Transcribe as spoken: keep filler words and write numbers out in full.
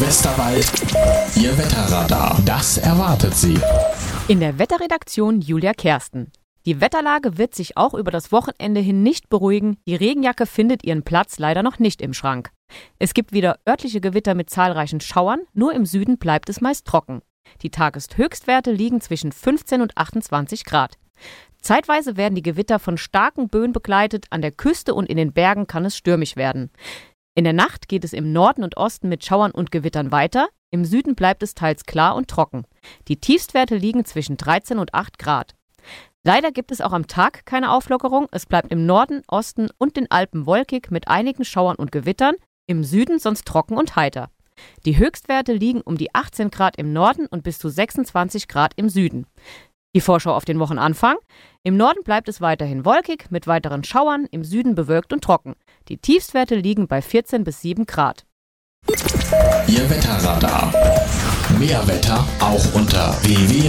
Westerwald, Ihr Wetterradar. Das erwartet Sie. In der Wetterredaktion Julia Kersten. Die Wetterlage wird sich auch über das Wochenende hin nicht beruhigen. Die Regenjacke findet ihren Platz leider noch nicht im Schrank. Es gibt wieder örtliche Gewitter mit zahlreichen Schauern, nur im Süden bleibt es meist trocken. Die Tageshöchstwerte liegen zwischen fünfzehn und achtundzwanzig Grad. Zeitweise werden die Gewitter von starken Böen begleitet, an der Küste und in den Bergen kann es stürmisch werden. In der Nacht geht es im Norden und Osten mit Schauern und Gewittern weiter, im Süden bleibt es teils klar und trocken. Die Tiefstwerte liegen zwischen dreizehn und acht Grad. Leider gibt es auch am Tag keine Auflockerung, es bleibt im Norden, Osten und den Alpen wolkig mit einigen Schauern und Gewittern, im Süden sonst trocken und heiter. Die Höchstwerte liegen um die achtzehn Grad im Norden und bis zu sechsundzwanzig Grad im Süden. Die Vorschau auf den Wochenanfang. Im Norden bleibt es weiterhin wolkig mit weiteren Schauern, im Süden bewölkt und trocken. Die Tiefstwerte liegen bei vierzehn bis sieben Grad. Ihr Wetterradar. Mehr Wetter auch unter w w w punkt